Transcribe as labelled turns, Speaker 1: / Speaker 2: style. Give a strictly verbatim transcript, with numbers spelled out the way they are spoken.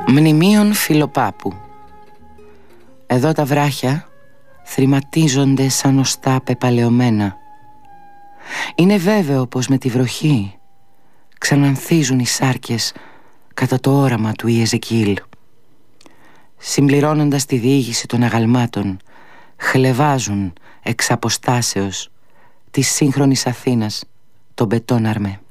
Speaker 1: Μνημείων Φιλοπάπου. Εδώ τα βράχια θρηματίζονται σαν οστά πεπαλαιωμένα. Είναι βέβαιο πως με τη βροχή ξανανθίζουν οι σάρκες κατά το όραμα του Ιεζεκιήλ. Συμπληρώνοντας τη διήγηση των αγαλμάτων, χλεβάζουν εξ αποστάσεως της σύγχρονης Αθήνας τον Μπετόν Αρμέ.